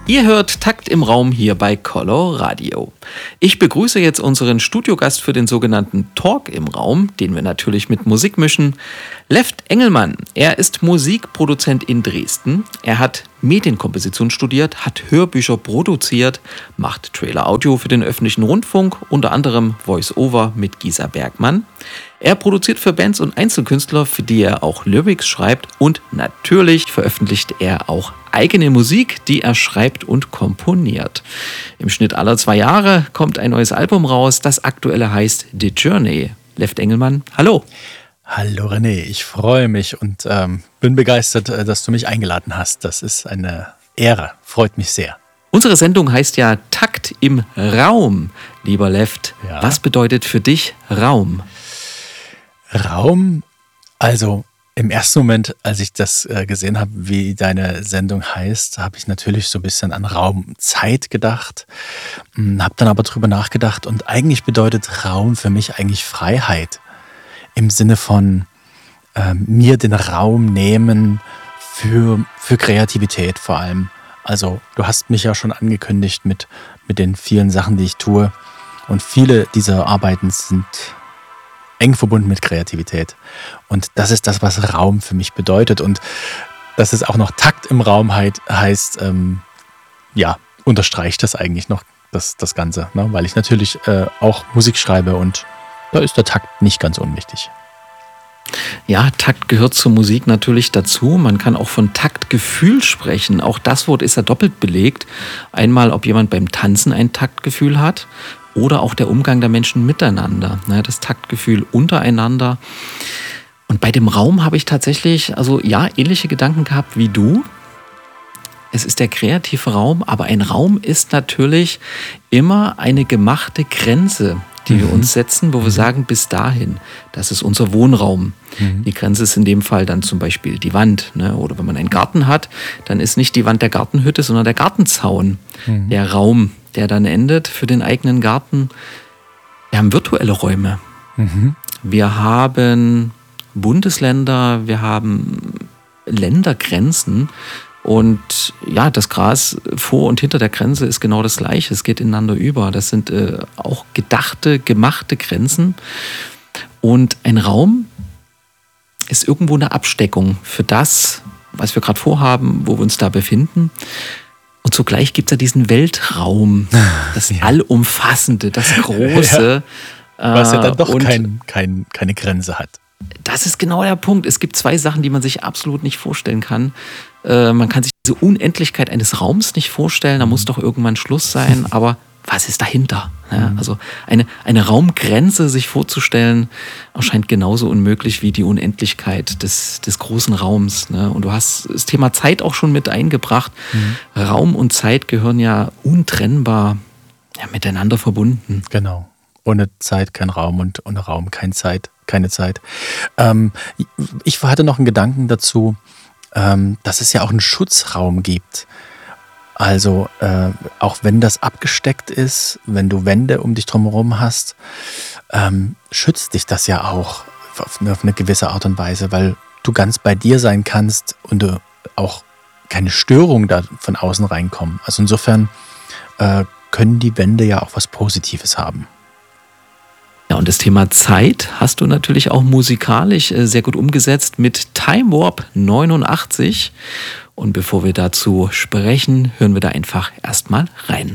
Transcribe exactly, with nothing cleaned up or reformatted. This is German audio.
Ihr hört Takt im Raum hier bei Color Radio. Ich begrüße jetzt unseren Studiogast für den sogenannten Talk im Raum, den wir natürlich mit Musik mischen, Left Engelmann. Er ist Musikproduzent in Dresden. Er hat Medienkomposition studiert, hat Hörbücher produziert, macht Trailer-Audio für den öffentlichen Rundfunk, unter anderem Voice-Over mit Gisa Bergmann. Er produziert für Bands und Einzelkünstler, für die er auch Lyrics schreibt, und natürlich veröffentlicht er auch eigene Musik, die er schreibt und komponiert. Im Schnitt aller zwei Jahre kommt ein neues Album raus. Das aktuelle heißt The Journey. Left Engelmann, hallo. Hallo René, ich freue mich und ähm, bin begeistert, dass du mich eingeladen hast. Das ist eine Ehre, freut mich sehr. Unsere Sendung heißt ja Takt im Raum, lieber Left. Ja. Was bedeutet für dich Raum? Raum, also im ersten Moment, als ich das äh, gesehen habe, wie deine Sendung heißt, habe ich natürlich so ein bisschen an Raum-Zeit gedacht, habe dann aber drüber nachgedacht und eigentlich bedeutet Raum für mich eigentlich Freiheit. Im Sinne von äh, mir den Raum nehmen für, für Kreativität vor allem. Also du hast mich ja schon angekündigt mit, mit den vielen Sachen, die ich tue. Und viele dieser Arbeiten sind eng verbunden mit Kreativität. Und das ist das, was Raum für mich bedeutet. Und dass es auch noch Takt im Raum heißt, ähm, ja, unterstreicht das eigentlich noch, das, das Ganze. Ne? Weil ich natürlich äh, auch Musik schreibe und da ist der Takt nicht ganz unwichtig. Ja, Takt gehört zur Musik natürlich dazu. Man kann auch von Taktgefühl sprechen. Auch das Wort ist ja doppelt belegt. Einmal, ob jemand beim Tanzen ein Taktgefühl hat oder auch der Umgang der Menschen miteinander. Das Taktgefühl untereinander. Und bei dem Raum habe ich tatsächlich, also ja, ähnliche Gedanken gehabt wie du. Es ist der kreative Raum, aber ein Raum ist natürlich immer eine gemachte Grenze, die mhm. wir uns setzen, wo wir sagen, bis dahin, das ist unser Wohnraum. Mhm. Die Grenze ist in dem Fall dann zum Beispiel die Wand. Ne? Oder wenn man einen Garten hat, dann ist nicht die Wand der Gartenhütte, sondern der Gartenzaun. Mhm. Der Raum, der dann endet für den eigenen Garten. Wir haben virtuelle Räume. Mhm. Wir haben Bundesländer, wir haben Ländergrenzen. Und ja, das Gras vor und hinter der Grenze ist genau das Gleiche. Es geht ineinander über. Das sind äh, auch gedachte, gemachte Grenzen. Und ein Raum ist irgendwo eine Absteckung für das, was wir gerade vorhaben, wo wir uns da befinden. Und zugleich gibt es ja diesen Weltraum, das ja. Allumfassende, das Große. Ja. Was ja dann doch und kein, kein, keine Grenze hat. Das ist genau der Punkt. Es gibt zwei Sachen, die man sich absolut nicht vorstellen kann. Äh, man kann sich diese Unendlichkeit eines Raums nicht vorstellen. Da muss doch irgendwann Schluss sein. Aber was ist dahinter? Ja, also eine, eine Raumgrenze sich vorzustellen, erscheint genauso unmöglich wie die Unendlichkeit des, des großen Raums. Ne? Und du hast das Thema Zeit auch schon mit eingebracht. Mhm. Raum und Zeit gehören ja untrennbar ja, miteinander verbunden. Genau. Ohne Zeit kein Raum und ohne Raum kein Zeit, keine Zeit. Ähm, ich hatte noch einen Gedanken dazu, ähm, dass es ja auch einen Schutzraum gibt. Also äh, auch wenn das abgesteckt ist, wenn du Wände um dich drumherum hast, ähm, schützt dich das ja auch auf eine, auf eine gewisse Art und Weise, weil du ganz bei dir sein kannst und du auch keine Störung da von außen reinkommen. Also insofern äh, können die Wände ja auch was Positives haben. Ja, und das Thema Zeit hast du natürlich auch musikalisch sehr gut umgesetzt mit Time Warp neunundachtzig. Und bevor wir dazu sprechen, hören wir da einfach erstmal rein.